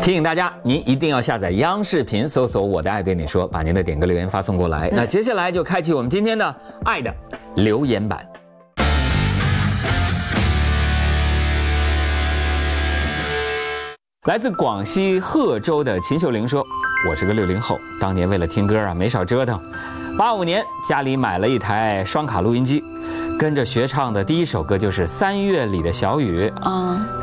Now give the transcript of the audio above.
提醒大家，您一定要下载央视频，搜索我的爱对你说，把您的点歌留言发送过来。那接下来就开启我们今天的爱的留言板。来自广西贺州的秦秀玲说：“我是个60后，当年为了听歌啊，没少折腾。85年家里买了一台双卡录音机，跟着学唱的第一首歌就是《3月里的小雨》。